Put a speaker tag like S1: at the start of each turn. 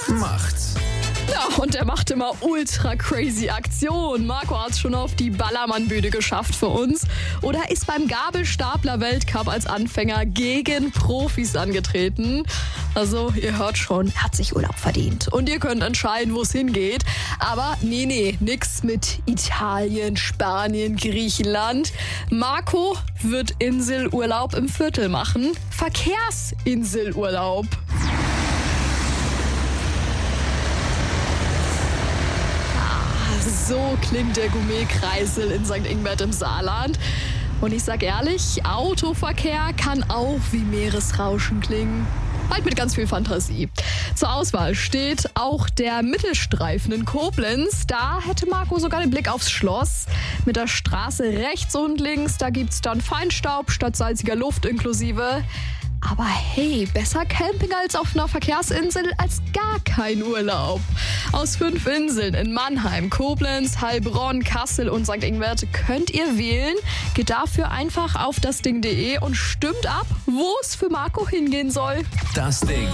S1: macht's.
S2: Ja, und er macht immer ultra crazy Aktionen. Marco hat es schon auf die Ballermann-Bühne geschafft für uns. Oder ist beim Gabelstapler-Weltcup als Anfänger gegen Profis angetreten. Also, ihr hört schon, er hat sich Urlaub verdient. Und ihr könnt entscheiden, wo es hingeht. Aber nee, nix mit Italien, Spanien, Griechenland. Marco wird Inselurlaub im Viertel machen. Verkehrsinselurlaub. So klingt der Gourmet-Kreisel in St. Ingbert im Saarland. Und ich sag ehrlich, Autoverkehr kann auch wie Meeresrauschen klingen. Halt mit ganz viel Fantasie. Zur Auswahl steht auch der Mittelstreifen in Koblenz. Da hätte Marco sogar den Blick aufs Schloss. Mit der Straße rechts und links, da gibt's dann Feinstaub statt salziger Luft inklusive. Aber hey, besser Camping als auf einer Verkehrsinsel als gar kein Urlaub. Aus 5 Inseln in Mannheim, Koblenz, Heilbronn, Kassel und St. Ingbert könnt ihr wählen. Geht dafür einfach auf dasding.de und stimmt ab, wo es für Marco hingehen soll.
S1: Das Ding.